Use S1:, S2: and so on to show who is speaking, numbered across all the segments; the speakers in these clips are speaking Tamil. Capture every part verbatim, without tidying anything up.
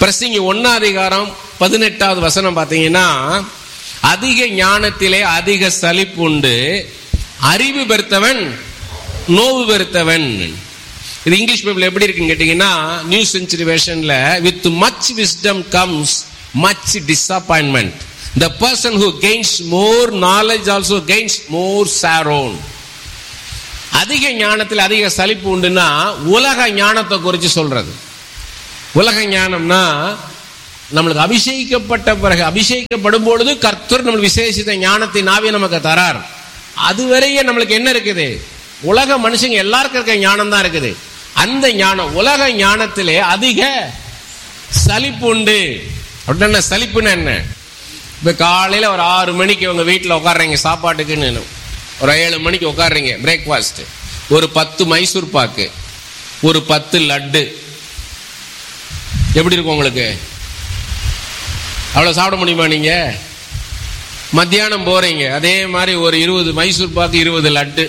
S1: பிரசங்கி ஒன்னாம் அதிகாரம் பதினெட்டாவது வசனம் பார்த்தீங்கன்னா, அதிக ஞானத்திலே அதிக சலிப்பு உண்டு, அறிவு பெருத்தவன் நோவு பெருத்தவன். இது இங்கிலீஷ் பைபிள் எப்படி இருக்குன்னு கேட்டீங்கன்னா, new century வெர்ஷன்ல, with much wisdom comes much disappointment. The person who gains more knowledge also gains more sorrow. அதிக ஞானத்தில் அதிக சலிப்பு உண்டுன்னா உலக ஞானத்தை குறித்து சொல்றது. உலக ஞானம்னா நம்மளுக்கு அபிஷேகிக்கப்பட்ட பிறகு, அபிஷேகிக்கப்படும் பொழுது கர்த்தர் நம்மளுக்கு விசேஷித்த ஞானத்தை நாவே நமக்கு தரார். அதுவரையே நம்மளுக்கு என்ன இருக்குது? உலக மனுஷங்க எல்லாருக்கும் இருக்க ஞானம் தான் இருக்குது. அந்த ஞானம், உலக ஞானத்திலே அதிக சலிப்பு உண்டு. அப்படின்னா சலிப்புன்னு என்ன? இப்போ காலையில் ஒரு ஆறு மணிக்கு உங்கள் வீட்டில் உட்காடுறீங்க சாப்பாட்டுக்குன்னு, ஒரு ஏழு மணிக்கு உட்காடுறீங்க பிரேக்ஃபாஸ்ட், ஒரு பத்து மைசூர் பாக்கு, ஒரு பத்து லட்டு, எப்படி இருக்கும் உங்களுக்கு? அவ்வளோ சாப்பிட முடியுமா நீங்கள்? மத்தியானம் போகிறீங்க, அதே மாதிரி ஒரு இருபது மைசூர் பாக்கு, இருபது லட்டு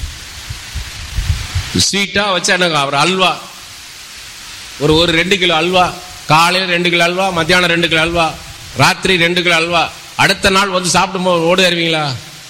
S1: ஸ்வீட்டாக வச்சா என்னங்க, ஒரு அல்வா, ஒரு ஒரு ரெண்டு கிலோ அல்வா, காலையில் ரெண்டு கிலோ அல்வா, மத்தியானம் ரெண்டு கிலோ அல்வா, ராத்திரி ரெண்டு கிலோ அல்வா. அடுத்த நாள் வந்து சாப்பிடும்போது ஓடு தருவீங்களா?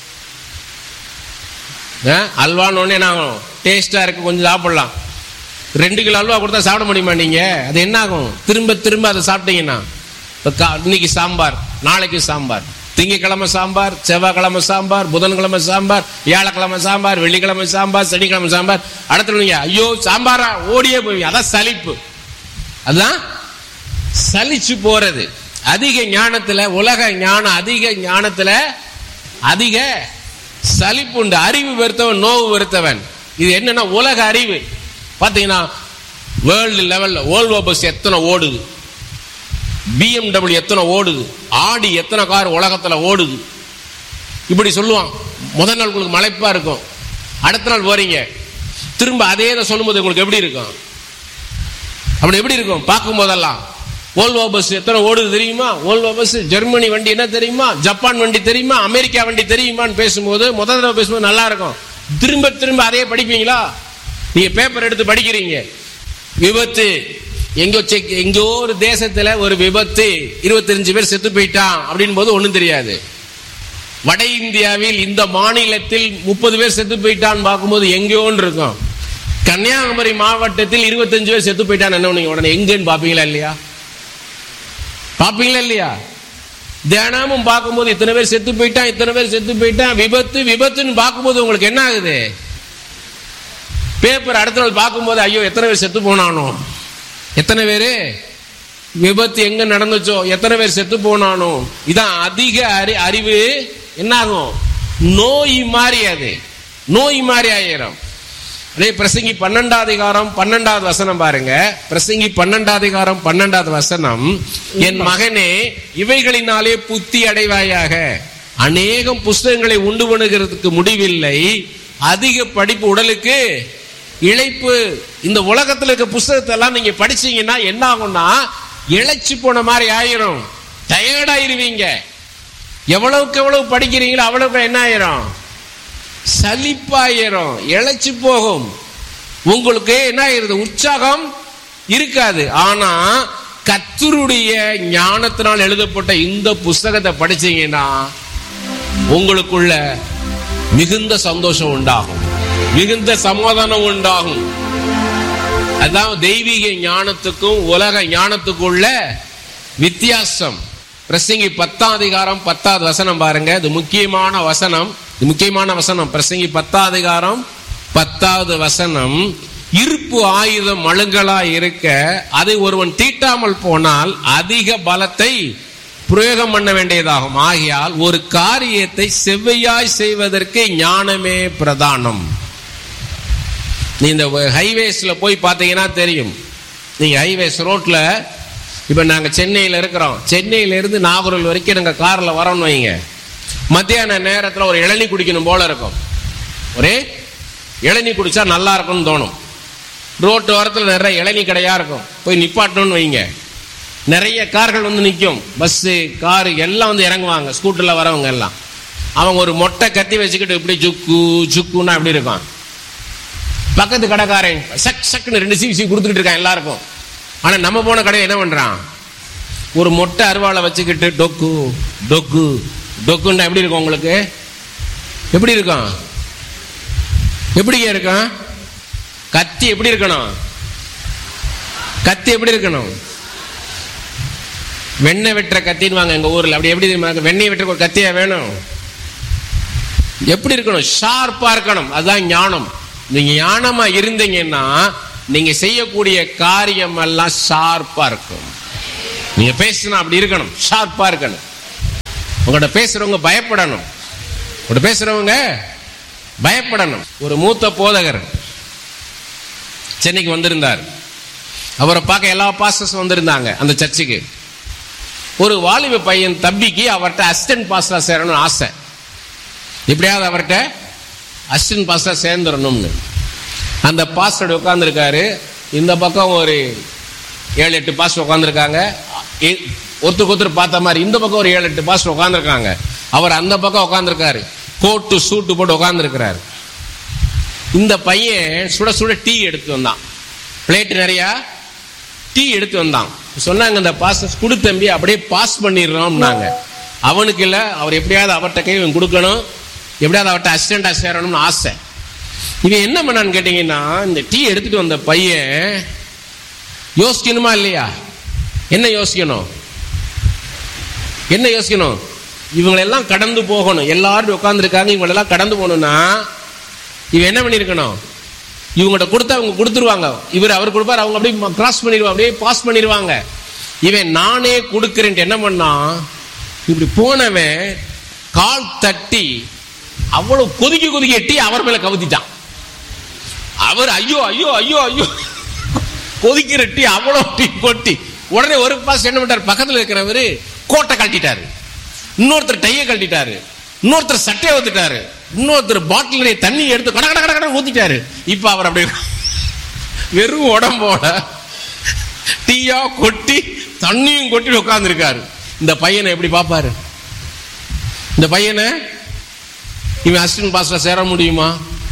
S1: அல்வான்னு ஒன்று என்ன ஆகும்? டேஸ்டாக இருக்கு, கொஞ்சம் சாப்பிடலாம். ரெண்டு கிலோ அல்வா கொடுத்தா சாப்பிட முடியுமா நீங்கள்? அது என்ன ஆகும்? திரும்ப திரும்ப அதை சாப்பிட்டீங்கன்னா, இன்னைக்கு சாம்பார், நாளைக்கு சாம்பார், திங்கக்கிழமை சாம்பார், செவ்வாய்க்கிழமை சாம்பார், புதன்கிழமை சாம்பார், வியாழக்கிழமை சாம்பார், வெள்ளிக்கிழமை சாம்பார், சனிக்கிழமை சாம்பார். அடுத்த நீங்க ஐயோ சாம்பாரா ஓடியே போவீங்க. அதான் சலிப்பு, அதான் சலிச்சு போறது. அதிக ஞானத்துல, உலக ஞானம், அதிக ஞானத்துல அதிக சலிப்பு உண்டு. அறிவு வெறுத்தவன் நோவு வெறுத்தவன். இது என்னன்னா உலக அறிவு. பாத்தீங்கன்னா வேர்ல்டு லெவல்ல வோல்வோ பஸ் எத்தனை ஓடுது, பிஎம்டபிள்யூ எத்தனை ஓடுது, ஆடி எத்தனை கார் உலகத்துல ஓடுது, இப்படி சொல்லுவான். முதல் நாள் உங்களுக்கு மலைப்பா இருக்கும், அடுத்த நாள் போறீங்க திரும்ப அதே தான் சொல்லும்போது உங்களுக்கு எப்படி இருக்கும்? அப்படி எப்படி இருக்கும்? பார்க்கும் போதெல்லாம் வோல்வோ பஸ் எத்தனை ஓடுது தெரியுமா? வோல்வோ பஸ், ஜெர்மனி வண்டி என்ன தெரியுமா, ஜப்பான் வண்டி தெரியுமா, அமெரிக்கா வண்டி தெரியுமான்னு பேசும்போது, முதல் தடவை பேசும்போது நல்லா இருக்கும். திரும்ப திரும்ப அதே படிப்பீங்களா? நீங்க பேப்பர் எடுத்து படிக்கிறீங்க, விபத்து எங்கோ செக், எங்கோ ஒரு தேசத்துல ஒரு விபத்து, இருபத்தஞ்சு பேர் செத்து போயிட்டான் அப்படின்னு போது ஒண்ணும் தெரியாது. வட இந்தியாவில் இந்த மாநிலத்தில் முப்பது பேர் செத்து போயிட்டான்னு பார்க்கும்போது எங்கேயோன்னு இருக்கும். கன்னியாகுமரி மாவட்டத்தில் இருபத்தஞ்சு பேர் செத்து போயிட்டான்னு என்ன நீங்க உடனே எங்கன்னு பாப்பீங்களா இல்லையா? பாப்பீங்களா இல்லையா? தினமும் பார்க்கும்போது இத்தனை பேர் செத்து போயிட்டான், இத்தனை பேர் செத்து போயிட்டான், விபத்து விபத்துன்னு பார்க்கும்போது உங்களுக்கு என்ன ஆகுது? பேப்பர் அடுத்த நாள் பார்க்கும்போது ஐயோ எத்தனை பேர் செத்து போனானோ, எத்தனை பேரு விபத்து எங்க நடந்துச்சோ, எத்தனை பேர் செத்து போனானோ. இதான் அதிக அறி அறிவு என்ன ஆகும்? நோய் மாறி, அது நோய் மாறி ஆயிரும். அதே பிரசங்கி பன்னெண்டாவது அதிகாரம் பன்னெண்டாவது வசனம் பாருங்க. பிரசங்கி பன்னெண்டாவது அதிகாரம் பன்னெண்டாவது வசனம், என் மகனே இவைகளினாலே புத்தி அடைவாயாக, அநேகம் புஸ்தகங்களை உண்டு பண்ணுகிறதுக்கு முடிவில்லை, அதிக படிப்பு உடலுக்கு இழைப்பு. இந்த உலகத்தில் இருக்க புஸ்தகத்தை எல்லாம் நீங்க படிச்சீங்கன்னா என்ன ஆகும்னா, இழைச்சு போன மாதிரி ஆயிரும், டயர்டாயிருவீங்க. எவ்வளவுக்கு எவ்வளவு படிக்கிறீங்களோ அவ்வளவுக்கு என்ன ஆயிரும்? சலிப்பாயிரும், இழைச்சு போகும். உங்களுக்கு என்ன ஆயிருது? உற்சாகம் இருக்காது. ஆனா கர்த்தருடைய ஞானத்தினால் எழுதப்பட்ட இந்த புஸ்தகத்தை படிச்சீங்கன்னா உங்களுக்குள்ள மிகுந்த சந்தோஷம் உண்டாகும், மிகுந்த சமாதானம் உண்டாகும். அதான் தெய்வீக ஞானத்துக்கும் உலக ஞானத்துக்குள்ள வித்தியாசம். பிரசங்கி பத்தாம் அதிகாரம் பத்தாவது வசனம் பாருங்க. இது முக்கியமான வசனம், இது முக்கியமான வசனம். பிரசங்கி பத்தாவது அதிகாரம் பத்தாவது வசனம், இருப்பு ஆயுதம் மழுங்கலா இருக்க அதை ஒருவன் தீட்டாமல் போனால் அதிக பலத்தை பிரயோகம் பண்ண வேண்டியதாகும். ஆகையால் ஒரு காரியத்தை செவ்வையாய் செய்வதற்கு ஞானமே பிரதானம். நீ இந்த ஹைவேஸ்ல போய் பார்த்தீங்கன்னா தெரியும். நீங்க ஹைவேஸ் ரோட்ல, இப்ப நாங்க சென்னையில இருக்கிறோம், சென்னையில இருந்து நாகூர் வரைக்கும் நாங்க கார்ல வரோம்னு வைங்க, மத்தியான நேரத்தில் ஒரு இளநீ குடிக்கணும் போல இருக்கும். ஒரே இளநீ குடிச்சா நல்லா இருக்கும்னு தோணும். ரோட்டு ஓரத்தில் நிறைய இளநீ கடையா இருக்கும், போய் நிப்பாட்டணும்னு வைங்க, நிறைய கார்கள் வந்து நிற்கும், பஸ்ஸு காரு எல்லாம் வந்து இறங்குவாங்க, ஸ்கூட்டர்ல வரவங்க எல்லாம். அவங்க ஒரு மொட்டை கத்தி வச்சுக்கிட்டு இப்படி சுக்கு சுக்குன்னா அப்படி இருக்கான். பக்கத்து கடைக்காரன் சக் சக்குன்னு ரெண்டு சீசி கொடுத்துக்கிட்டு இருக்கான் எல்லாருக்கும். ஆனா நம்ம போன கடை என்ன பண்றான்? ஒரு மொட்டை அருவாளை வச்சுக்கிட்டு டொக்கு டொக்கு டொக்குன்னா எப்படி இருக்கும் உங்களுக்கு? எப்படி இருக்கும்? எப்படிங்க இருக்கும்? கத்தி எப்படி இருக்கணும்? கத்தி எப்படி இருக்கணும்? வெண்ணெய் வெட்டுற கத்தின்னு வாங்க எங்க ஊர்ல. அப்படி எப்படி தெரியுமா? வெண்ணெய் வெட்டுற ஒரு கத்தியா வேணும்? எப்படி இருக்கணும்? ஷார்ப்பா இருக்கணும். அதுதான் ஞானம். நீங்க ஞானமா இருந்தீங்கன்னா நீங்க செய்யக்கூடிய காரியம் எல்லாம் ஷார்ப்பா இருக்கும். நீங்க பேசினா அப்படி இருக்கணும், ஷார்ப்பா இருக்கணும். உங்கள்கிட்ட பேசுறவங்க பயப்படணும். உங்கள்கிட்ட பேசுறவங்க பயப்படணும். ஒரு மூத்த போதகர் சென்னைக்கு வந்திருந்தார். அவரை பார்க்க எல்லா பாஸ்டர்ஸ் வந்திருந்தாங்க அந்த சர்ச்சுக்கு. ஒரு வாலிப பையன் தம்பிக்கு அவர்கிட்ட அசிஸ்டன்ட் பாஸ்டரா சேரணும்னு ஆசை. எப்படியாவது அவர்கிட்ட அசிஸ்டன்ட் பாஸ்டரா சேர்ந்துடணும்னு. அந்த பாஸ்டர் உட்கார்ந்துருக்காரு. இந்த பக்கம் ஒரு ஏழு எட்டு பாஸ்டர் உட்காந்துருக்காங்க. ஒருத்தருக்கு ஒருத்தர் பார்த்த மாதிரி இந்த பக்கம் ஒரு ஏழு எட்டு பாஸ்டர் உட்காந்துருக்காங்க. அவர் அந்த பக்கம் உட்காந்துருக்காரு. கோட்டு சூட்டு போட்டு உட்காந்துருக்கிறாரு. இந்த பையன் சுட சுட டீ எடுத்து வந்தான். பிளேட் நிறையா டீ எடுத்து வந்தான். சொன்னாங்க இந்த பாஸ்டர்ஸ் குடு தம்பி, அப்படியே பாஸ் பண்ணிடுறோம்னாங்க. அவனுக்கு இல்லை, அவர் எப்படியாவது அவர்கிட்ட கை கொடுக்கணும், எப்படியாவது அவர்கிட்ட அசிஸ்டண்டா சேரணும்னு ஆசை. இவன் என்ன பண்ணான்னு கேட்டீங்கன்னா, இந்த டீ எடுத்துட்டு வந்த பையன் யோசிக்கணுமா இல்லையா? என்ன யோசிக்கணும்? என்ன யோசிக்கணும்? இவங்களெல்லாம் கடந்து போகணும். எல்லாரும் உட்காந்துருக்காங்க, இவங்களெல்லாம் கடந்து போகணும்னா இவன் என்ன பண்ணிருக்கணும்? இவங்ககிட்ட கொடுத்தா அவங்க கொடுத்துருவாங்க. இவர் அவர் கொடுப்பார், அவங்க அப்படியே கிராஸ் பண்ணிடுவாங்க, அப்படியே பாஸ் பண்ணிடுவாங்க. இவன் நானே கொடுக்கிறேன் என்ன பண்ணா, இப்படி போனவன் கால் தட்டி அவ்வளவு கொதிக்க கொதிக்க எட்டி அவர் மேல கவுத்திட்டான். அவர் ஐயோ ஐயோ ஐயோ ஐயோ கொதிக்கிற டீ அவ்வளவு டீ கொட்டி உடனே ஒரு பாஸ் என்ன பண்ணார், பக்கத்தில் இருக்கிறவரு கோட்டை கழட்டிட்டாரு, இன்னொருத்தர் டையை கழட்டிட்டாரு, இன்னொருத்தர் சட்டையை ஊத்திட்டாரு, இன்னொருத்தர் பாட்டில் தண்ணி எடுத்து கட கட கட ஊத்திட்டாரு. இப்ப அவர் அப்படியே வெறும் உடம்போட டீயா கொட்டி தண்ணியும் கொட்டி உட்கார்ந்து இருக்காரு. இந்த பையனை எப்படி பாப்பாரு? இந்த பையனை இவன் அசிஸ்டன்ட் பாஸ்டரா சேர முடியுமா?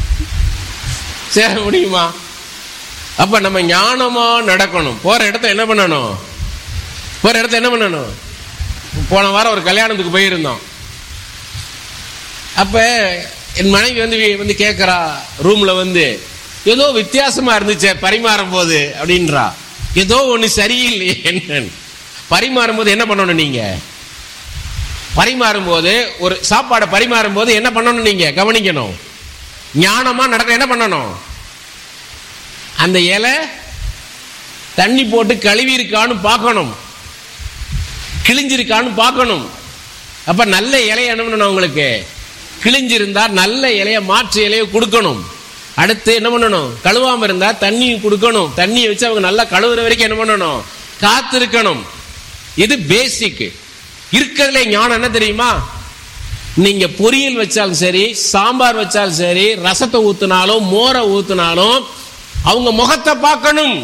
S1: சேர முடியுமா? அப்ப நம்ம ஞானமா நடக்கணும். போற இடத்த என்ன பண்ணணும்? போற இடத்த என்ன பண்ணணும்? போன வாரம் ஒரு கல்யாணத்துக்கு போயிருந்தோம். அப்ப என் மனைவி வந்து வந்து கேட்கிறா, ரூம்ல வந்து ஏதோ வித்தியாசமா இருந்துச்சு பரிமாறும் போது அப்படின்றா. ஏதோ ஒண்ணு சரியில்லையே. என்னன்னு பரிமாறும் போது என்ன பண்ணணும்? நீங்க பரிமாறும் போது ஒரு சாப்பாடை பரிமாறும் போது என்ன பண்ணணும்? நீங்க கவனிக்கணும். ஞானமா நடக்க என்ன பண்ணணும்? அந்த இலை தண்ணி போட்டு கழுவி இருக்கான்னு பார்க்கணும், கிழிஞ்சிருக்கான்னு பார்க்கணும். அப்ப நல்ல இலைய என்ன பண்ணணும்? உங்களுக்கு கிழிஞ்சிருந்தா நல்ல இலைய மாற்று இலைய கொடுக்கணும். அடுத்து என்ன பண்ணணும்? கழுவாம இருந்தா தண்ணி கொடுக்கணும். தண்ணியை வச்சு அவங்க நல்லா கழுவுற வரைக்கும் என்ன பண்ணணும்? காத்திருக்கணும். இது பேசிக். இருக்கிறதுல ஞானம் என்ன தெரியுமா? நீங்க பொரியல் வச்சாலும் சரி, சாம்பார் வச்சாலும் சரி, ரசத்தை ஊத்தினாலும் மோரை ஊத்தினாலும் அவங்க முகத்தை பார்க்கணும்,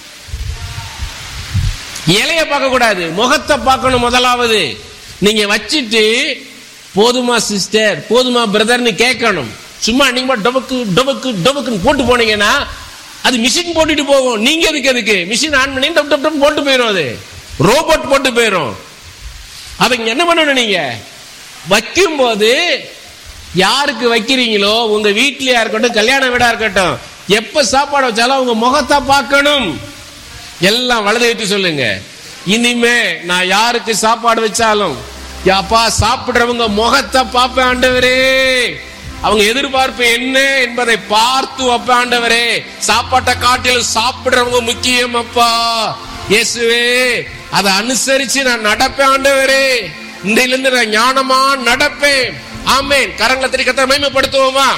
S1: இலைய பார்க்க கூடாது, முகத்தை பார்க்கணும். முதலாவது நீங்க வச்சிட்டு போதுமா சிஸ்டர், போதுமா பிரதர்னு கேட்கணும். சும்மா நீங்க டொபக்கு டொபக்கு டொபக்குன்னு போட்டு போனீங்கன்னா அது மிஷின் போட்டுட்டு போகும். நீங்க எதுக்கு எதுக்கு மிஷின் ஆன் பண்ணி டப் டப் டப் போட்டு போயிடும், அது ரோபோட் போட்டு போயிடும். அவங்க என்ன பண்ணணும்? நீங்க வைக்கும் போது யாருக்கு வைக்கிறீங்களோ, உங்க வீட்லயா இருக்கட்டும், கல்யாண வீடா இருக்கட்டும், எப்ப சாப்பாடு வச்சாலும் அவங்க முகத்தை பார்க்கணும். எல்லாம் வலது வைத்து சொல்லுங்க, இனிமே நான் யாருக்கு சாப்பாடு வச்சாலும் யாப்பா சாப்பிடுறவங்க முகத்தை பார்ப்பேன் ஆண்டவரே, அவங்க எதிர்பார்ப்பு என்ன என்பதை பார்த்து வைப்ப ஆண்டவரே. சாப்பாட்டை காட்டிலும் சாப்பிடுறவங்க முக்கியம் அப்பா இயேசுவே. அதை அனுசரிச்சு நான் நடப்பேன் ஆண்டவரே. இன்றையிலிருந்து நான் ஞானமா நடப்பேன். ஆமென். கரங்களை தட்டி கர்த்தரை மகிமைப்படுத்துவோமா?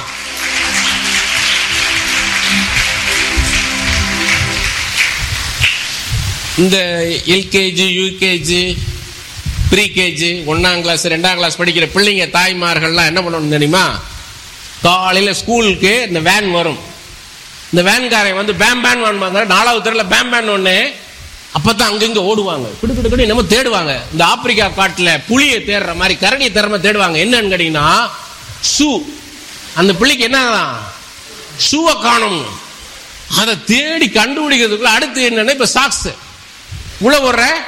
S1: இந்த எல்கேஜி யூகேஜி ப்ரீகேஜி ஒன்னாம் கிளாஸ் ரெண்டாம் கிளாஸ் படிக்கிற பிள்ளைங்க தாய்மார்கள்லாம் என்ன பண்ணணும் தெரியுமா? காலையில ஸ்கூலுக்கு இந்த வேன் வரும். இந்த வேன்காரன் வந்து பேம் பேன் வாங்க, நாலாவது தெருல பேம் பேன் ஒண்ணு. அப்பதான் அங்கிங்க ஓடுவாங்க, கிடுக்கிட்டு என்னமோ தேடுவாங்க. இந்த ஆப்பிரிக்கா காட்டுல புளியை தேடுற மாதிரி கரடியை திறமை தேடுவாங்க. என்னன்னு கேட்டீங்கன்னா ஷூ. அந்த பிள்ளைக்கு என்னதான் ஷூவை காணும். அதை தேடி கண்டுபிடிக்கிறதுக்குள்ள அடுத்து என்னன்னா இப்ப சாக்ஸ் உள்ள போடுற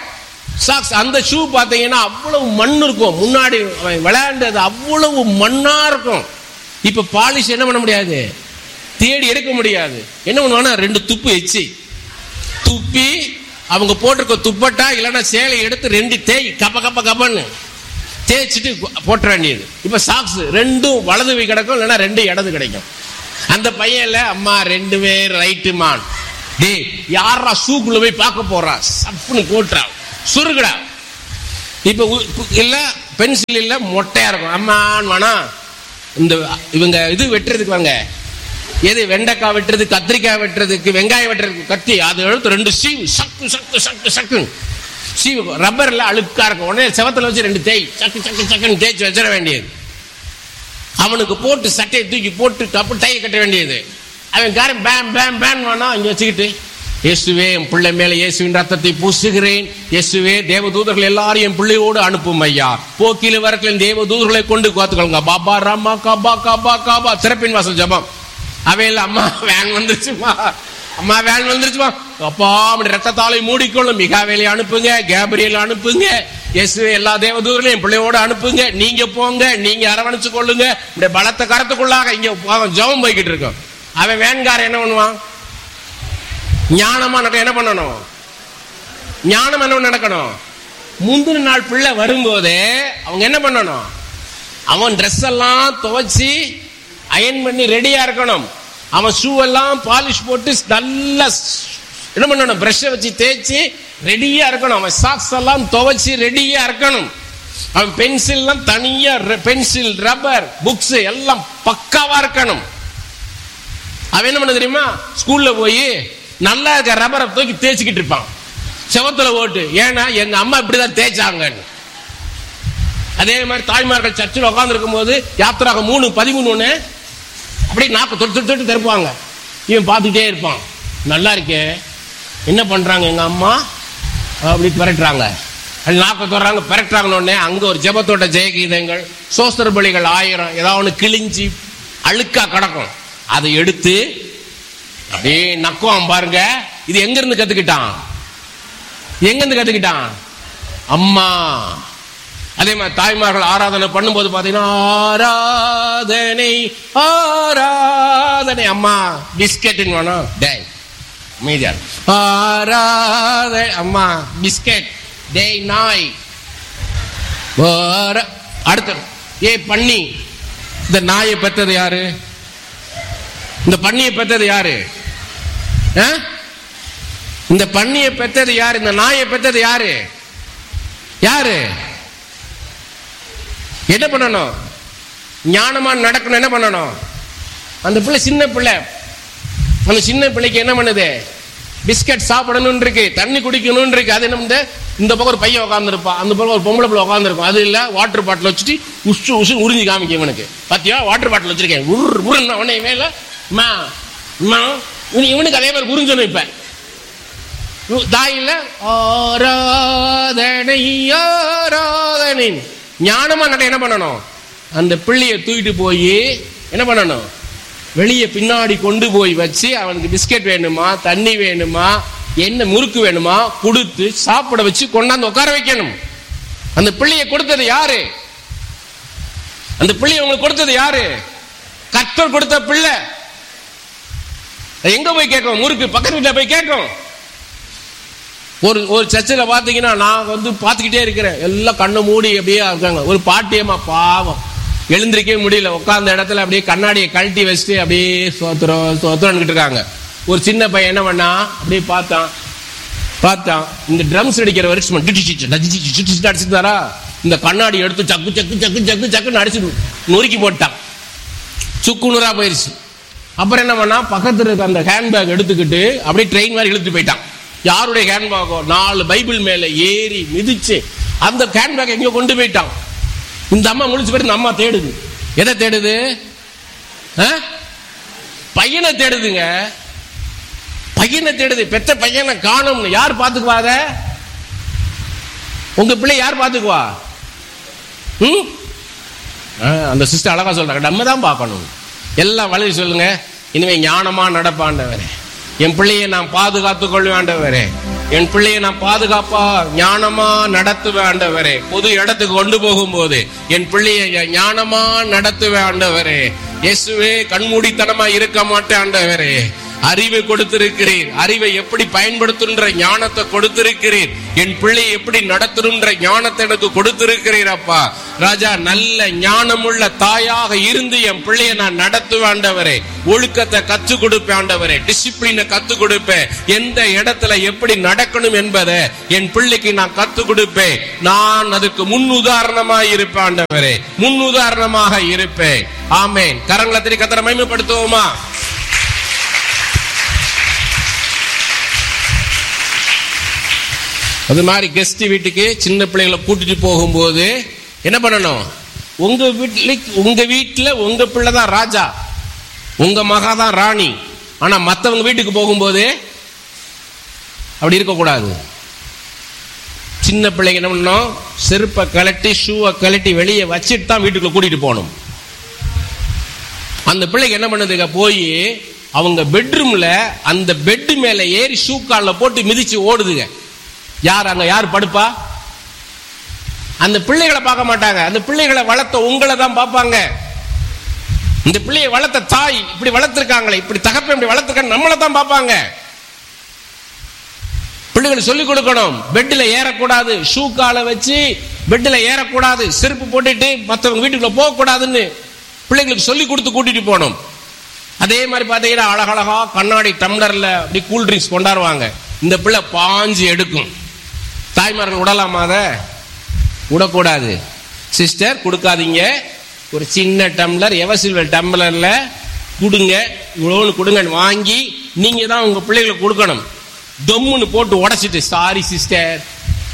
S1: சாக்ஸ். அந்த ஷூ பார்த்தீங்கன்னா அவ்வளவு மண் இருக்கும், முன்னாடி விளையாண்டது அவ்வளவு மண்ணா இருக்கும். இப்ப பாலிஷ் என்ன பண்ண முடியாது, தேடி எடுக்க முடியாது. என்ன பண்ணுவானா, ரெண்டு துப்பு எச்சி துப்பி அவங்க போட்டிருக்க துப்பட்டா இல்லைன்னா சேலை எடுத்து ரெண்டு தேய் கப்ப கப்ப கப்பன்னு தேய்ச்சிட்டு போட்ட வேண்டியது. இப்ப சாக்ஸ் ரெண்டும் வலது கிடைக்கும், இல்லைன்னா ரெண்டு இடது கிடைக்கும். அந்த பையன்ல அம்மா ரெண்டுமே ரைட்டு மான், டே யாரா ஷூக்குள்ள போய் பார்க்க போறா, சப்புன்னு போட்டுறா சுருகுடா. இப்ப இல்ல பென்சில் இல்ல மொட்டையா இருக்கும், அம்மான்னு வேணா இந்த இவங்க இது வெட்டுறதுக்கு வாங்க, எது வெண்டைக்காய் வெட்டுறது, கத்திரிக்காய் வெட்டுறதுக்கு, வெங்காயம் வெட்டுறதுக்கு கத்தி, அது எழுத்து ரெண்டு சீவு சக்கு சக்கு சக்கு சக்கு சீவு. ரப்பர்ல அழுக்கா இருக்கும், உடனே செவத்துல வச்சு ரெண்டு தேய் சக்கு சக்கு சக்குன்னு தேய்ச்சி வச்சிட வேண்டியது. அவனுக்கு போட்டு சட்டையை தூக்கி போட்டு கப்பு டையை கட்ட வேண்டியது. அவன் காரம் பேம் பேம் பேம் வேணா இங்க வச்சுக்கிட்டு, இயேசுவே என் பிள்ளை மேல இயேசுவின் ரத்தத்தை பூசுகிறேன், இயேசுவே தேவ தூதர்கள் எல்லாரும் என் பிள்ளையோடு அனுப்பும் ஐயா, போக்கில வரக்கில் தேவ தூதர்களை கொண்டு காத்துக்கொள்ளுங்க, பாபா ராமா காபா காபா காபா. திறப்பின் வாசல் ஜபம். அவையில அம்மா வேன் வந்துருச்சுமா, அம்மா வேன் வந்துருச்சுமா, அப்பா ரத்தத்தாலை மூடிக்கொள்ளும், மிகாவேலை அனுப்புங்க, கேப்ரியல் அனுப்புங்க, இயேசுவே எல்லா தேவ தூதர்களையும் என் பிள்ளையோடு அனுப்புங்க, நீங்க போங்க, நீங்க அரவணைச்சு கொள்ளுங்க, பலத்த கரத்துக்குள்ளாக இங்க ஜபம் போய்கிட்டு இருக்கோம். அவன் வேன்காரன் என்ன பண்ணுவான், ஞானமா நடக்க என்ன பண்ணணும், ஞானம் என்ன நடக்கணும், முந்தின நாள் பிள்ளை வரும்போதே அவங்க என்ன பண்ணணும், அவன் ட்ரெஸ் எல்லாம் துவைச்சி அயன் பண்ணி ரெடியா இருக்கணும், அவன் ஷூ எல்லாம் பாலிஷ் போட்டு நல்லா என்ன பண்ணணும், பிரஷ் வச்சு தேய்ச்சி ரெடியா இருக்கணும், அவன் சாக்ஸ் எல்லாம் துவைச்சி ரெடியா இருக்கணும், அவன் பென்சில் எல்லாம் தனியா பென்சில் ரப்பர் புக்ஸ் எல்லாம் பக்காவா இருக்கணும். அவன் என்ன பண்ண தெரியுமா, ஸ்கூல்ல போய் நல்லா இருக்க ரப்பரை தூக்கி தேய்ச்சிக்கிட்டு இருப்பான் செவத்துல ஓட்டு, ஏன்னா எங்க அம்மா இப்படிதான் தேய்ச்சாங்கன்னு. அதே மாதிரி தாய்மார்கள் சர்ச்சில் உட்கார்ந்து இருக்கும் போது யாத்திராக மூணு பதிமூணு அப்படி நாக்கு தொட்டு தொட்டு திறப்பாங்க, இவன் பார்த்துட்டே இருப்பான், நல்லா இருக்கே என்ன பண்றாங்க எங்க அம்மா அப்படி பெரட்டுறாங்க, அது நாக்க தொடறாங்க பெரட்டுறாங்கன்னு அங்க ஒரு ஜெபத்தோட ஜெயகீதங்கள் சோஸ்திர பலிகள் ஆயிரம் ஏதாவது ஒன்று கிழிஞ்சி அழுக்கா கிடக்கும், அதை எடுத்து அப்படியே நக்குவான் பாருங்க. இது எங்க இருந்து கத்துக்கிட்டான், எங்க இருந்து கத்துக்கிட்டான், அம்மா. அதே மாதிரி தாய்மார்கள் ஆராதனை பண்ணும்போது பாத்தீங்கன்னா ஆராதனை ஆராதனை, அம்மா பிஸ்கெட் வேணும், டே மீதியா ஆராதனை, அம்மா பிஸ்கெட், டே நாய். அடுத்த ஏ பண்ணி, இந்த நாயை பெற்றது யாரு, இந்த பண்ணியை பெற்றது யாரு, இந்த பண்ணியை பெற்றது யாரு, இந்த நாயை பெற்றது யாரு, யாரு என்ன பண்ணணும், ஞானமா நடக்கணும், என்ன பண்ணணும், அந்த பிள்ளை சின்ன பிள்ளை, அந்த சின்ன பிள்ளைக்கு என்ன பண்ணுது, பிஸ்கட் சாப்பிடணும் இருக்கு, தண்ணி குடிக்கணும் இருக்கு, அது என்ன, இந்த பக்கம் ஒரு பையன் உட்கார்ந்து இருப்பான், அந்த பக்கம் ஒரு பொம்பளை பிள்ளை உட்கார்ந்து இருக்கும், அது இல்ல வாட்டர் பாட்டில் வச்சுட்டு உஷு உஷு உறிஞ்சி காமிக்க இவனுக்கு, பாத்தியா வாட்டர் பாட்டில் வச்சிருக்கேன் உரு உருன்னு உடனே மேல மா மா, இவனுக்கு அதே மாதிரி உறிஞ்சணும். இப்ப தாயில ஆராதனை ஆராதனை, ஞானமா நட என்ன பண்ணணும், அந்த பிள்ளைய தூக்கிட்டு போய் என்ன பண்ணணும், வெளியே பின்னாடி கொண்டு போய் வச்சு அவனுக்கு பிஸ்கெட் வேணுமா தண்ணி வேணுமா என்ன முறுக்கு வேணுமா கொடுத்து சாப்பிட வச்சு கொண்டாந்து உட்கார வைக்கணும். அந்த பிள்ளைய கொடுத்தது யாரு, அந்த பிள்ளைய உங்களுக்கு கொடுத்தது யாரு, கர்த்தர் கொடுத்த பிள்ளை. எங்க போய் கேட்கும், முறுக்கு பக்கத்து வீட்டுல போய் கேட்கும். ஒரு ஒரு சர்ச்சில் பாத்தீங்கன்னா நான் வந்து பாத்துக்கிட்டே இருக்கிறேன், எல்லாம் கண்ணை மூடி அப்படியே இருக்காங்க, ஒரு பாட்டியம்மா பாவம் எழுந்திருக்கவே முடியல, உட்கார்ந்த இடத்துல அப்படியே கண்ணாடியை கழட்டி வச்சுட்டு அப்படியே சோத்திரம் சோத்திரம்கிட்டு இருக்காங்க. ஒரு சின்ன பையன் என்ன பண்ணா, அப்படியே பார்த்தான் பார்த்தான் இந்த ட்ரம்ஸ் அடிக்கிற வரைக்கும் அடிச்சுட்டாரா, இந்த கண்ணாடி எடுத்து சக்கு சக்கு சக்கு சக்கு சக்குன்னு அடிச்சு நொறுக்கி போட்டான், சுக்கு நூறா போயிருச்சு. அப்புறம் என்ன பண்ணா, பக்கத்துல இருக்க அந்த ஹேண்ட்பேக் எடுத்துக்கிட்டு அப்படியே ட்ரெயின் மாதிரி இழுத்து போயிட்டான். யாருடைய ஹேண்ட்பேக்கோ, நாலு பைபிள் மேல ஏறி மிதிச்சு அந்த ஹேண்ட்பேக் எங்கேயோ கொண்டு போயிட்டான். இந்த அம்மா முடிச்சு போயிட்டு அம்மா தேடுது, எதை தேடுது, பையனை தேடுதுங்க, பையனை தேடுது, பெற்ற பையனை காணும். யார் பாத்துக்குவாத, உங்க பிள்ளை யார் பாத்துக்குவா, அந்த சிஸ்டர் அழகா சொல்றாங்க, நம்ம தான் பார்க்கணும். எல்லாம் வளரி சொல்லுங்க, இனிமே ஞானமா நடப்பாண்டவரே, என் பிள்ளையை நான் பாதுகாத்துக் கொள்வேண்டவரே, என் பிள்ளையை நான் பாதுகாப்பா ஞானமா நடத்துவேன் ஆண்டவரே. பொது இடத்துக்கு கொண்டு போகும்போது என் பிள்ளையை ஞானமா நடத்துவேன் ஆண்டவரே. இயேசுவே, கண்மூடித்தனமா இருக்க மாட்டேன் ஆண்டவரே. அறிவை கொடுத்திருக்கிறீர், அறிவை எப்படி பயன்படுத்துன்ற ஞானத்தை கொடுத்திருக்கிறீர். என் பிள்ளையை எப்படி நடத்துன்ற ஞானத்தை எனக்கு கொடுத்திருக்கிறீர் அப்பா. ராஜா, நல்ல ஞானமுள்ள தாயாக இருந்து என் பிள்ளையை நான் நடத்துவேன் ஆண்டவரே. ஒழுக்கத்தை கத்து கொடுப்பேன் ஆண்டவரே. டிசிப்ளினை கத்து கொடுப்பேன். எந்த இடத்துல எப்படி நடக்கணும் என்பதை என் பிள்ளைக்கு நான் கத்து கொடுப்பேன். நான் அதுக்கு முன் உதாரணமாக இருப்பேன் ஆண்டவரே. முன் உதாரணமாக இருப்பேன். ஆமென். கரங்களை தட்டி கர்த்தரை மகிமைப்படுத்துவோமா? அது மாதிரி கெஸ்ட் வீட்டுக்கு சின்ன பிள்ளைகளை கூட்டிட்டு போகும்போது என்ன பண்ணணும்? உங்க வீட்டுல உங்க வீட்டுல உங்க பிள்ளை தான் ராஜா, உங்க மகா தான் ராணி. ஆனா மத்தவங்க வீட்டுக்கு போகும்போது அப்படி இருக்கக்கூடாது. சின்ன பிள்ளைங்க என்ன பண்ணணும்? செருப்பை கலட்டி ஷூவை கலட்டி வெளியே வச்சுட்டு தான் வீட்டுக்குள்ள கூட்டிட்டு போகணும். அந்த பிள்ளைக்கு என்ன பண்ணுதுங்க? போய் அவங்க பெட்ரூம்ல அந்த பெட் மேல ஏறி ஷூ கால்ல போட்டு மிதிச்சு ஓடுதுங்க. யார் அங்க யார் படுப்பா? அந்த பிள்ளைகளை பார்க்க மாட்டாங்க. அந்த பிள்ளைகளை வளர்த்த உங்களை தான் பார்ப்பாங்க. இந்த பிள்ளையை வளர்த்த தாய் இப்படி வளர்த்திருக்காங்களே, இப்படி தகப்பன் இப்படி வளர்த்திருக்காங்க, நம்மளை தான் பார்ப்பாங்க. பிள்ளைகளை சொல்லிக் கொடுக்கணும். பெட்ல ஏறக்கூடாது, ஷூ காலை வச்சு பெட்ல ஏறக்கூடாது, செருப்பு போட்டுட்டு மற்றவங்க வீட்டுக்குள்ள போக கூடாதுன்னு பிள்ளைங்களுக்கு சொல்லி கொடுத்து கூட்டிட்டு போகணும். அதே மாதிரி பாத்தீங்கன்னா அழகழகா கண்ணாடி டம்ளர்ல அப்படி கூல் ட்ரிங்க்ஸ் கொண்டாடுவாங்க. இந்த பிள்ளை பாஞ்சு எடுக்கும். தாய்மார்கள் விடலாமா? அதை விடக்கூடாது. சிஸ்டர் கொடுக்காதீங்க, ஒரு சின்ன டம்ளர் எவசில்வர் டம்ளர்ல கொடுங்க, இவ்வளோன்னு கொடுங்கன்னு வாங்கி நீங்க தான் உங்க பிள்ளைகளுக்கு கொடுக்கணும். தொம்முன்னு போட்டு உடைச்சிட்டு சாரி சிஸ்டர்.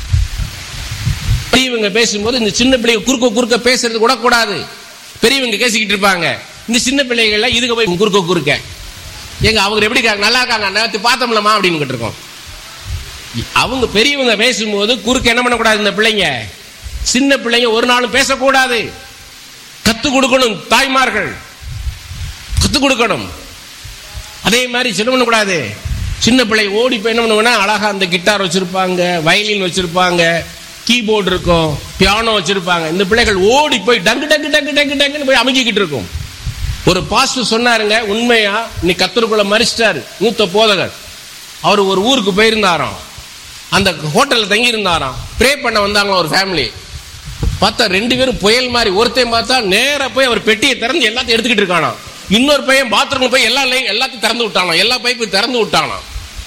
S1: பெரியவங்க பேசும்போது இந்த சின்ன பிள்ளைங்க குறுக்க குறுக்க பேசுறது விடக்கூடாது. பெரியவங்க பேசிக்கிட்டு இருப்பாங்க, இந்த சின்ன பிள்ளைகள் இதுக்கு போய் குறுக்க குறுக்க எங்க அவங்க எப்படி நல்லா இருக்காங்க நேற்று பார்த்தோம்லமா அப்படின்னு கேட்டிருக்கோம். அவங்க பெரியவங்க பேசும்போது குறுக்க என்ன பண்ணக்கூடாது? இந்த பிள்ளைங்க சின்ன பிள்ளைங்க ஒரு நாளும் பேசக்கூடாது. கத்து கொடுக்கணும், தாய்மார்கள் கத்து கொடுக்கணும். அதே மாதிரி சொல்ல பண்ணக்கூடாது. சின்ன பிள்ளை ஓடி போய் என்ன பண்ணுவோம்னா அழகா அந்த கிட்டார் வச்சிருப்பாங்க, வயலின் வச்சிருப்பாங்க, கீபோர்டு இருக்கும், பியானோ வச்சிருப்பாங்க. இந்த பிள்ளைகள் ஓடி போய் டங்கு டங்கு டங்கு டங்கு டங்குன்னு போய் அமைக்கிட்டு இருக்கும். ஒரு பாஸ்டர் சொன்னாருங்க, உண்மையா இன்னைக்கு கத்தருக்குள்ள மறிச்சிட்டாரு, மூத்த போதகர். அவர் ஒரு ஊருக்கு போயிருந்தாராம், அந்த ஹோட்டல்ல தங்கி இருந்தாராம். ப்ரே பண்ண வந்தாங்களா ஒரு ஃபேமிலி. பார்த்தா ரெண்டு பேரும் புயல் மாதிரி. ஒருத்தையும் பார்த்தா நேர போய் அவர் பெட்டியை திறந்து எல்லாத்தையும் எடுத்துக்கிட்டு இருக்கானா. இன்னொரு பையன் பாத்ரூம் போய் எல்லா எல்லாத்தையும் திறந்து விட்டானா, எல்லா பைப்பையும் திறந்து விட்டானா.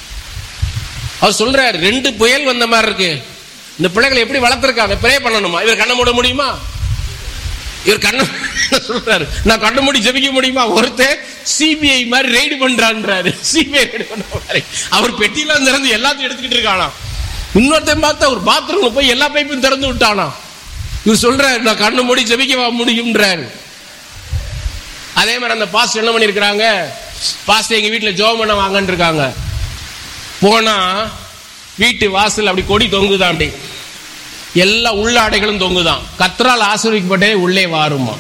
S1: அவர் சொல்றாரு, ரெண்டு புயல் வந்த மாதிரி இருக்கு, இந்த பிள்ளைகளை எப்படி வளர்த்திருக்காங்க, ப்ரே பண்ணணுமா? இவர் கண்ண மூட முடியுமா? இவர் கண்ண சொல்றாரு, நான் கண்ண மூடி ஜெபிக்க முடியுமா? ஒருத்தர் சிபிஐ மாதிரி ரெய்டு பண்றான்றாரு. சிபிஐ ரெய்டு பண்ற மாதிரி அவர் பெட்டியெல்லாம் திறந்து எல்லாத்தையும் எடுத்துக்கிட்டு இருக்கானா. இன்னொருத்தையும் பார்த்தா ஒரு பாத்ரூம்ல போய் எல்லா பைப்பையும் திறந்து விட்டானா. இவர் சொல்றாரு, நான் கண்ணு மூடி ஜெபிக்க முடியும்ன்றாரு. அதே மாதிரி அந்த பாஸ்டர் என்ன பண்ணிருக்காங்க? பாஸ்டர் எங்க வீட்டுல ஜெபம் பண்ண வாங்கன்னு இருக்காங்க. போனா வீட்டு வாசல் அப்படி கொடி தொங்குதான், அப்படி எல்லா உள்ளாடைகளும் தொங்குதான். கர்த்தரால் ஆசீர்வதிக்கப்பட்டே உள்ளே வாருமா.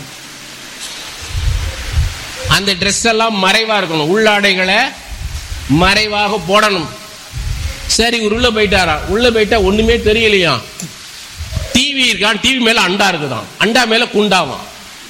S1: அந்த ட்ரெஸ் எல்லாம் மறைவா இருக்கணும், உள்ளாடைகளை மறைவாக போடணும். சரி, ஒரு உள்ள போயிட்டாரா. உள்ள போயிட்டா ஒண்ணுமே தெரியலையா. டிவி இருக்கான், டிவி மேல அண்டா இருக்குதான், அண்டா மேல குண்டாவான்.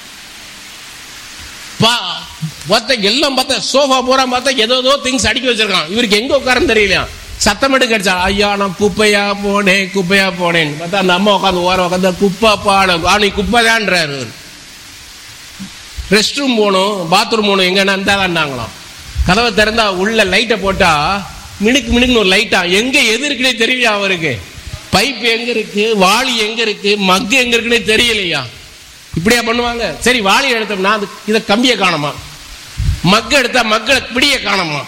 S1: எல்லாம் பார்த்தா சோஃபா போறா பார்த்தா ஏதோ திங்ஸ் அடிக்க வச்சிருக்கான். இவருக்கு எங்க உட்காரன்னு தெரியலையா. சத்தம் மட்டும் கிடைச்சா, ஐயா நான் குப்பையா போனேன் குப்பையா போனேன்னு பார்த்தா அந்த அம்மா உட்காந்து ஓர உட்காந்து குப்பா பாட நீ குப்பைதான்றாரு. ரெஸ்ட் ரூம் போகணும், பாத்ரூம் போகணும், எங்கன்னா இருந்தாங்களாம். கதவை திறந்தா உள்ள லைட்டை போட்டா மினுக்கு மினுக்குன்னு ஒரு லைட்டா. எங்க எது இருக்குன்னே தெரியலையா அவருக்கு. பைப் எங்க இருக்கு, வாளி எங்க இருக்கு, மக்கு எங்க இருக்குன்னே தெரியலையா. இப்படியா பண்ணுவாங்க? சரி, வாளி எடுத்தோம்னா இதை கம்பியை காணுமா, மக்கு எடுத்தா மக்களை பிடிய காணுமா.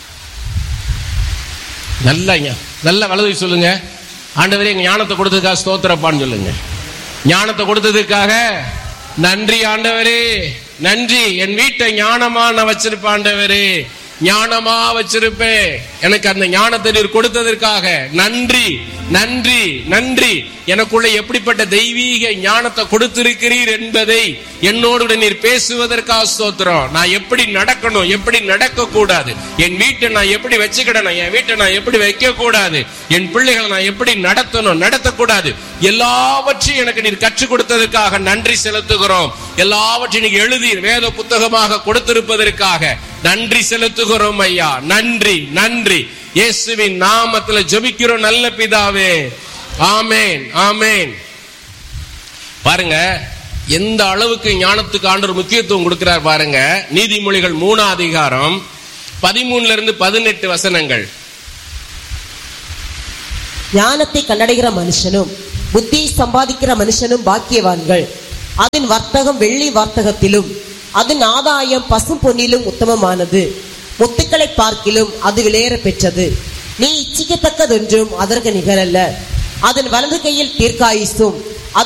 S1: நல்ல நல்ல வலது சொல்லுங்க, ஆண்டவரே எங்க ஞானத்தை கொடுத்ததுக்காக ஸ்தோத்திரப்பான்னு சொல்லுங்க. ஞானத்தை கொடுத்ததுக்காக நன்றி ஆண்டவரே, நன்றி. என் வீட்டை ஞானமா நான் வச்சிருப்பேன் ஆண்டவரே. ஞானமா வச்சிருப்பேன். எனக்கு அந்த ஞானத்தை நீர் கொடுத்ததற்காக நன்றி நன்றி நன்றி. எனக்குள்ள எப்படிப்பட்ட தெய்வீக ஞானத்தை கொடுத்திருக்கிறீர் என்பதை என்னோடு நீர் பேசுவதற்காக ஸ்தோத்திரம். நான் எப்படி நடக்கணும், எப்படி நடக்க கூடாது, என் வீட்டை நான் எப்படி வச்சுக்கிடணும், என் வீட்டை நான் எப்படி வைக்க கூடாது, என் பிள்ளைகளை நான் எப்படி நடத்தணும், நடத்தக்கூடாது, எல்லாவற்றையும் எனக்கு நீர் கற்றுக் கொடுத்ததற்காக நன்றி செலுத்துகிறோம். எல்லாவற்றையும் நீங்க எழுதி வேத புத்தகமாக கொடுத்திருப்பதற்காக நன்றி செலுத்துகிறோம் ஐயா. நன்றி நன்றி. இயேசுவின் நாமத்துல ஜெபிக்கிறோம் நல்ல பிதாவே. ஆமென் ஆமென். பாருங்க எந்த அளவுக்கு ஞானத்துக்கு ஆண்டவர் முக்கியத்துவம் கொடுக்கிறார் பாருங்க. நீதிமொழிகள் மூணாம் அதிகாரம் பதிமூணுல இருந்து பதினெட்டு வசனங்கள்.
S2: ஞானத்தை கண்டடைகிற மனுஷனும் புத்தியை சம்பாதிக்கிற மனுஷனும் பாக்கியவான்கள். அதன் வர்த்தகம் வெள்ளி வர்த்தகத்திலும் அதன் ஆதாயம் பசும் பொன்னிலும் உத்தமமானது. முத்துக்களை பார்க்கிலும் அது விலையேற பெற்றது. நீ இச்சிக்கத்தக்கதொன்றும் அதற்கு நிகரல்ல. அதன் வலது கையில் தீர்க்காயுசும்